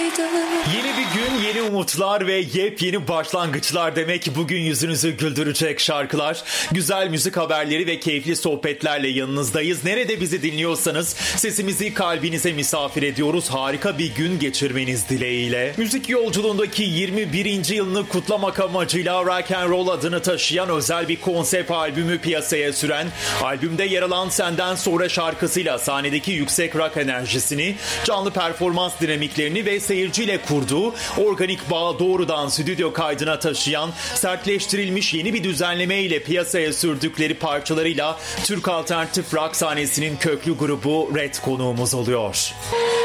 Yeni bir gün, yeni umutlar ve yepyeni başlangıçlar demek. Bugün yüzünüzü güldürecek şarkılar, güzel müzik haberleri ve keyifli sohbetlerle yanınızdayız. Nerede bizi dinliyorsanız sesimizi kalbinize misafir ediyoruz. Harika bir gün geçirmeniz dileğiyle. Müzik yolculuğundaki 21. yılını kutlamak amacıyla Rock and Roll adını taşıyan özel bir konsept albümü piyasaya süren, albümde yer alan Senden Sonra şarkısıyla sahnedeki yüksek rock enerjisini, canlı performans dinamiklerini ve seyirciyle kurduğu organik bağı doğrudan stüdyo kaydına taşıyan, sertleştirilmiş yeni bir düzenleme ile piyasaya sürdükleri parçalarıyla Türk alternatif rock sahnesinin köklü grubu Red konuğumuz oluyor.